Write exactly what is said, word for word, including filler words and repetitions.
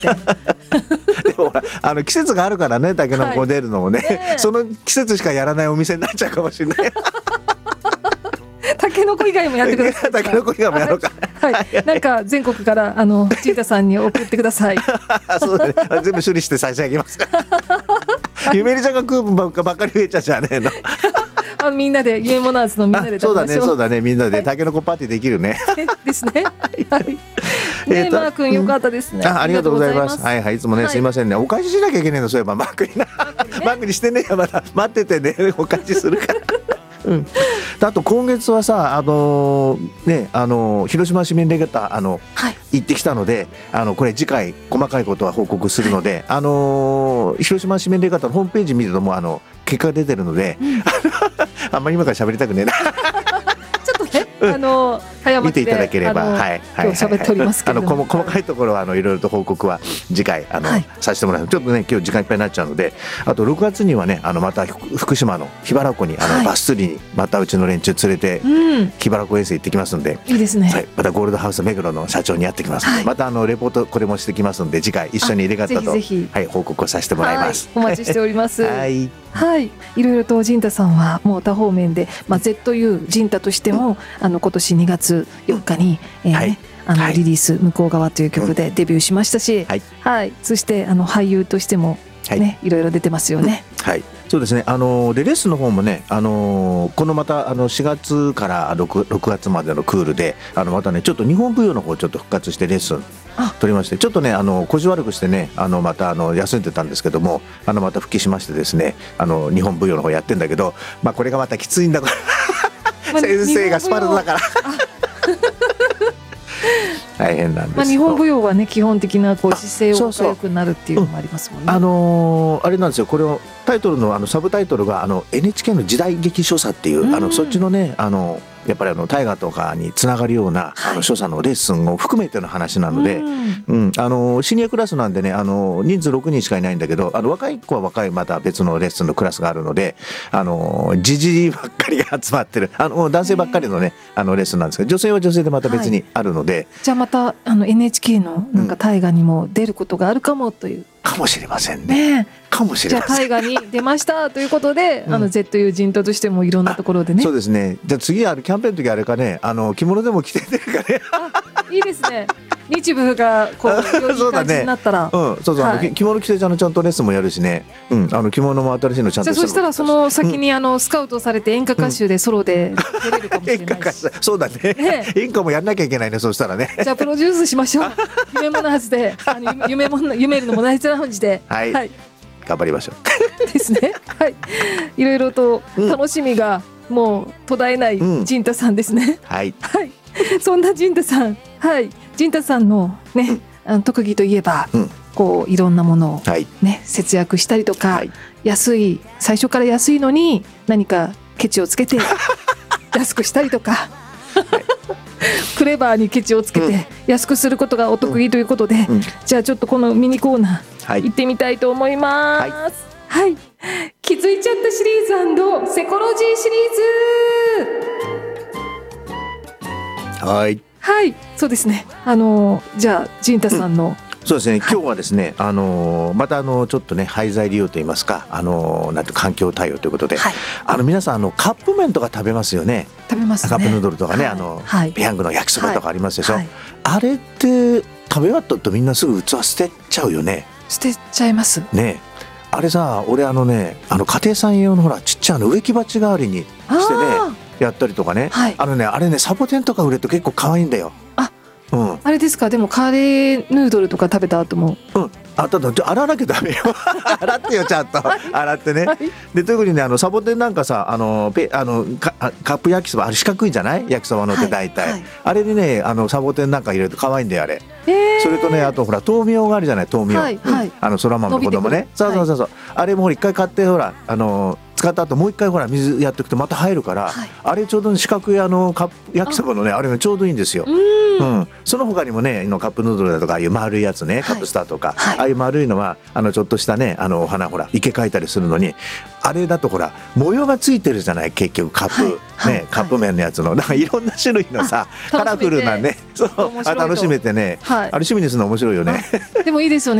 でもほらあの季節があるからね、タケノコ出るのも ね,、はい、ねその季節しかやらないお店になっちゃうかもしれないタケノコ以外もやってください。 タケノコ以外もやろうか。 はい、はい、なんか全国からあのジータさんに送ってください。 そうだね、全部処理して差し上げます。ゆめりちゃんが食う分ばっかり増えちゃうじゃねえの。 あみんなでゆめもなーずのみんなで食べましょう。そうだねそうだね、みんなでタケノコパーティーできるね。 ですね。はい。ねマー君よかったですね。 あありがとうございます。はいはい、いつもね、はい、すいませんね、お返ししなきゃいけないの、そういえばマー君にな。マー君にしてねえよ、まだ待っててね、お返しするから。うん、あと今月はさ、あのーねあのー、広島市民レガタ、あの、はい、行ってきたので、あのこれ次回細かいことは報告するので、はい、あのー、広島市民レガタのホームページ見るともうあの結果が出てるので、うん、あんまり今から喋りたくねえな。 ちょっとね、あのー、早見ていただければ、はい、 今日喋っておりますけれども、 あの細かいところはあのいろいろと報告は次回あの、はい、させてもらいます。ちょっとね今日時間いっぱいになっちゃうので、あとろくがつにはねあのまた福島の桧原湖にあの、はい、バス釣りにまたうちの連中連れて、うん、桧原湖遠征行ってきますので、 いいですね、 はい、またゴールドハウス目黒の社長に会ってきますので、はい、またあのレポートこれもしてきますので、次回一緒にレガタとぜひぜひ、はい、報告をさせてもらいます。 はい、お待ちしております。 はいはい、いろいろとジンタさんはもう多方面で、まあ、ゼットユー ジンタとしても、うん、あの今年にがつよっかに、えーねはい、あのリリース「向こう側」という曲でデビューしましたし、はいはい、そしてあの俳優としても、ねはい、いろいろ出てますよね。 はい、そうですね。あのでレッスンの方もね、あのこのまたあのしがつから 6, 6月までのクールであのまたねちょっと日本舞踊の方ちょっと復活してレッスン取りまして、ちょっとねあの腰悪くしてねあのまたあの休んでたんですけども、あのまた復帰しましてですね、あの日本舞踊の方やってんだけど、まあこれがまたきついんだから先生がスパルタだから大変なんです。 まあ、日本舞踊はね基本的なこう姿勢が良くなるっていうのもありますもんね。 あのー、あれなんですよ、これをタイトルのあのサブタイトルがあの エヌエイチケー の時代劇所作っていう、うん、あのそっちのねあのやっぱりあの大河とかにつながるような、はい、あの所作のレッスンを含めての話なので、うんうん、あのシニアクラスなんでねあの人数ろくにんしかいないんだけど、あの若い子は若いまた別のレッスンのクラスがあるので、あのジジイばっかりが集まってるあの男性ばっかりのねあのレッスンなんですけど、女性は女性でまた別にあるので、はい、 じゃあまたあの エヌエイチケー のなんか大河にも出ることがあるかもという、うん、 かもしれませんね。ねかもしれません。 じゃあ大河に出ましたということで、うん、あの ゼットユー 人ととしてもいろんなところでね。 そうですね。じゃあ次あるキャンペーンの時あれかね、あの着物でも着て出るかね。 あいいですね。日舞がこう良い感じになったら、 そうだね、うん、そうそう、はい、あの着物着てちゃんとレッスンもやるしね、うん、あの着物も新しいのちゃんとしてる。 そしたらその先にあのスカウトされて演歌歌手でソロで出れるかもしれないし、うん、演歌歌手そうだね、ね、演歌もやんなきゃいけないね。そうしたらね、じゃあプロデュースしましょう。夢もなはずで、あの夢も夢のもナイツラウンジで、 はい、はい、頑張りましょう。ですね。はい、いろいろと楽しみがもう途絶えないジンタさんですね。 うん、はい、 はい、そんなジンタさん、はい、ジンタさんのね、うん、あの特技といえば、うん、こういろんなものを、ね、はい、節約したりとか、はい、安い最初から安いのに何かケチをつけて安くしたりとか、はい、クレバーにケチをつけて安くすることがお得意ということで、うんうん、じゃあちょっとこのミニコーナー、はい、行ってみたいと思います。はい、はい、気づいちゃったシリーズ&セコロジーシリーズ。 はい、 はい、そうですね。あのじゃあジンタさんの、 うん、そうですね。今日はですね、はい、あのまたあのちょっとね廃材利用といいますか、あのなんて環境対応ということで、はい、あの皆さんあのカップ麺とか食べますよね。 食べますね。 カップヌードルとかね、はい、あの、はい、ペヤングの焼きそばとかありますでしょ。はい、あれって食べ終わったとみんなすぐ器捨てちゃうよね。 捨てちゃいますね。あれさ、俺あのねあの家庭菜園用のほらちっちゃいの植木鉢代わりにしてねやったりとかね、はい、あのねあれねサボテンとか売れると結構可愛いんだよ。 あ、うん、あれですか。でもカレーヌードルとか食べた後も、 うん、あただ洗わなきゃダメよ。洗ってよちゃんと、はい、洗ってね、はい、で特にねあのサボテンなんかさあのペあのカカップ焼きそばあれ四角いじゃない焼きそばのって大体、はいはい、あれにねあのサボテンなんか入れると可愛いんだよあれ。それとねあとほら豆苗があるじゃない豆苗、はいはい、あのそら豆の子供ね、そうそうそうそう、はい、あれもほら一回買ってほらあの使った後もう一回ほら水やっておくとまた入るから、はい、あれちょうど四角いあのカップ焼きそばのね あ, あれがちょうどいいんですよ。うん、その他にもねカップヌードルだとかああいう丸いやつね、カップスターとか、はい、ああいう丸いのはあのちょっとしたねあのお花ほら生け描いたりするのに、あれだとほら模様がついてるじゃない結局カップ、はい、ね、はい、カップ麺のやつのなんかいろんな種類のさカラフルなねそう楽しめてね、はい、あれ趣味にするの面白いよね。 でもいいですよね。